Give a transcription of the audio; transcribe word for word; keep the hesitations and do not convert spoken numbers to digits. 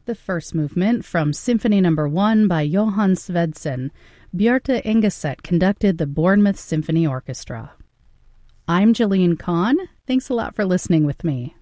the first movement from Symphony Number One by Johann Svedsen. Bjarte Engeset conducted the Bournemouth Symphony Orchestra. I'm Jillian Kahn. Thanks a lot for listening with me.